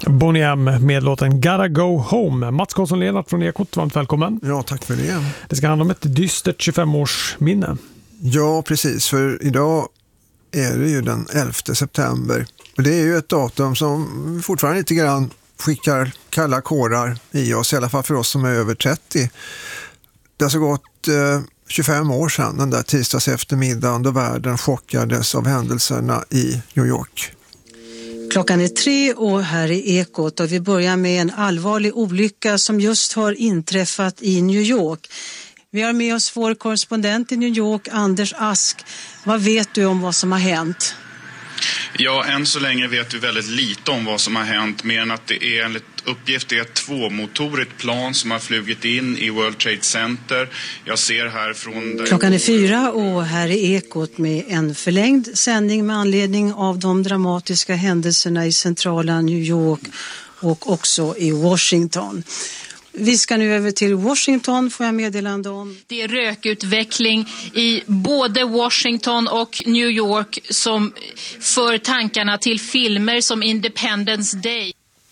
Bonnie M med låten Gotta Go Home. Mats Karlsson-Lennart från Ekot, varmt välkommen. Ja, tack för det. Det ska handla om ett dystert 25-årsminne. Ja, precis. För idag är det ju den 11 september. Och det är ju ett datum som fortfarande lite grann skickar kalla kårar i oss, i alla fall för oss som är över 30. Det har så gått 25 år sedan, den där tisdags eftermiddagen, då världen chockades av händelserna i New York. Klockan är 3 och här i Ekot och vi börjar med en allvarlig olycka som just har inträffat i New York. Vi har med oss vår korrespondent i New York, Anders Ask. Vad vet du om vad som har hänt? Ja, än så länge vet vi väldigt lite om vad som har hänt, mer än att det är enligt uppgift är ett tvåmotorigt plan som har flugit in i World Trade Center. Jag ser här från... Klockan är 4 och här i Ekot med en förlängd sändning med anledning av de dramatiska händelserna i centrala New York och också i Washington. Vi ska nu över till Washington, får jag meddelande om. Det är rökutveckling i både Washington och New York som för tankarna till filmer som Independence Day.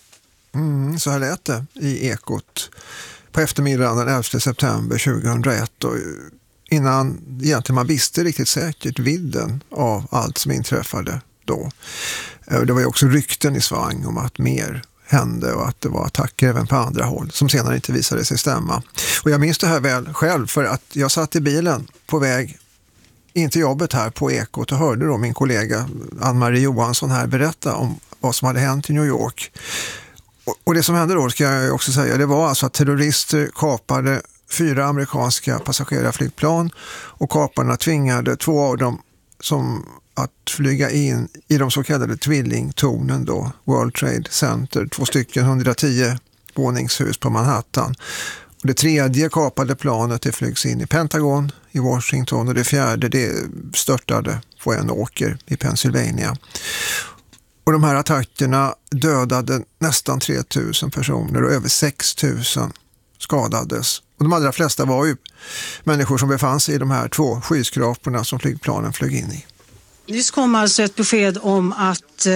Så här lät det i Ekot på eftermiddagen den 11 september 2001. Och innan egentligen man visste riktigt säkert vidden av allt som inträffade då. Det var ju också rykten i svang om att mer hände och att det var attacker även på andra håll som senare inte visade sig stämma. Och jag minns det här väl själv, för att jag satt i bilen på väg in till jobbet här på Ekot och hörde då min kollega Ann-Marie Johansson här berätta om vad som hade hänt i New York. Och det som hände då, ska jag också säga, det var alltså att terrorister kapade 4 amerikanska passagerarflygplan och kaparna tvingade 2 av dem som att flyga in i de så kallade tvillingtornen då, World Trade Center, 2 stycken 110 våningshus på Manhattan. Och det 3:e kapade planet, det flygs in i Pentagon i Washington, och det 4:e det störtade på en åker i Pennsylvania. Och de här attackerna dödade nästan 3000 personer och över 6000 skadades. Och de allra flesta var ju människor som befann sig i de här 2 skyskraporna som flygplanen flög in i. Nyss kom alltså ett besked om att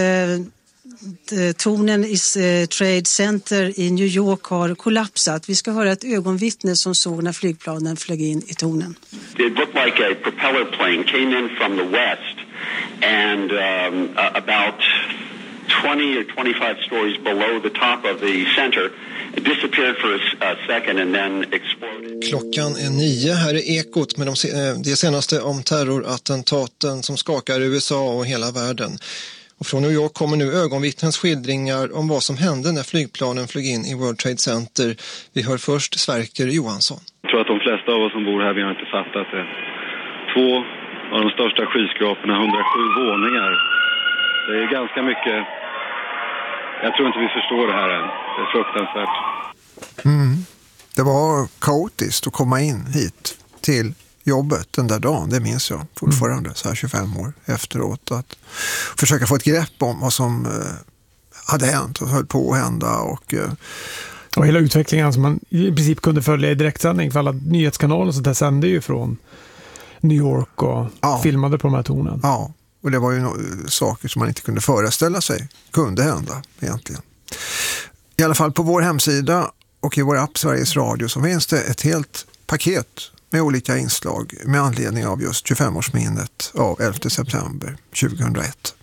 tornen i Trade Center i New York har kollapsat. Vi ska höra ett ögonvittne som såg när flygplanen flög in i tornen. It looked like a propeller plane came in from the west and about 20 or 25 stories below the top of the center. It disappeared for a second and then exploded. Klockan är 9 här i Ekot med det senaste om terrorattentaten som skakar USA och hela världen. Och från New York kommer nu ögonvittnens skildringar om vad som hände när flygplanen flög in i World Trade Center. Vi hör först Sverker Johansson. Jag tror att de flesta av oss som bor här, vi har inte fattat det. 2 av de största skyskraporna, 107 våningar. Det är ganska mycket. Jag tror inte vi förstår det här än. Det är fruktansvärt. Det var kaotiskt att komma in hit till jobbet den där dagen. Det minns jag fortfarande så här 25 år efteråt. Att försöka få ett grepp om vad som hade hänt och höll på att hända. Och hela utvecklingen som man i princip kunde följa i direktsändning, för alla nyhetskanaler så där sände ju från New York och filmade på de här tornen. Ja. Och det var ju saker som man inte kunde föreställa sig kunde hända egentligen. I alla fall på vår hemsida och i vår app Sveriges Radio så finns det ett helt paket med olika inslag med anledning av just 25-årsminnet av 11 september 2001.